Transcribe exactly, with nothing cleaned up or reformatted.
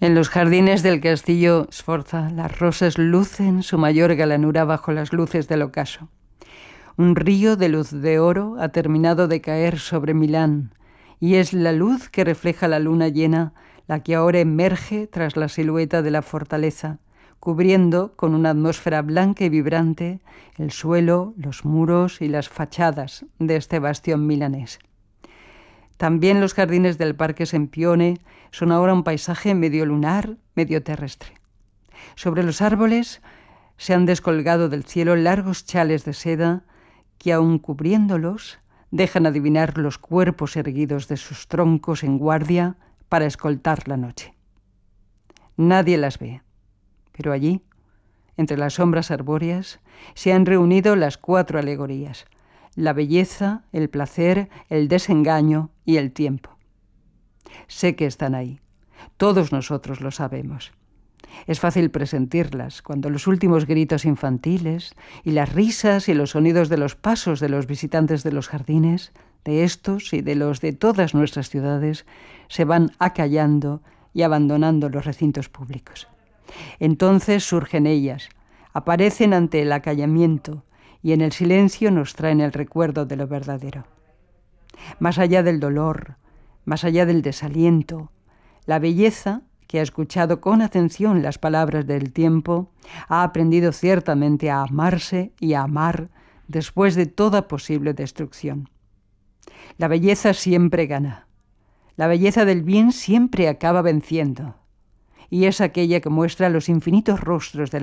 En los jardines del castillo Sforza, las rosas lucen su mayor galanura bajo las luces del ocaso. Un río de luz de oro ha terminado de caer sobre Milán, y es la luz que refleja la luna llena la que ahora emerge tras la silueta de la fortaleza, cubriendo con una atmósfera blanca y vibrante el suelo, los muros y las fachadas de este bastión milanés. También los jardines del Parque Sempione son ahora un paisaje medio lunar, medio terrestre. Sobre los árboles se han descolgado del cielo largos chales de seda que, aun cubriéndolos, dejan adivinar los cuerpos erguidos de sus troncos en guardia para escoltar la noche. Nadie las ve, pero allí, entre las sombras arbóreas, se han reunido las cuatro alegorías: la belleza, el placer, el desengaño y el tiempo. Sé que están ahí. Todos nosotros lo sabemos. Es fácil presentirlas cuando los últimos gritos infantiles y las risas y los sonidos de los pasos de los visitantes de los jardines, de estos y de los de todas nuestras ciudades, se van acallando y abandonando los recintos públicos. Entonces surgen ellas, aparecen ante el acallamiento, y en el silencio nos traen el recuerdo de lo verdadero. Más allá del dolor, más allá del desaliento, la belleza, que ha escuchado con atención las palabras del tiempo, ha aprendido ciertamente a amarse y a amar después de toda posible destrucción. La belleza siempre gana. La belleza del bien siempre acaba venciendo, y es aquella que muestra los infinitos rostros de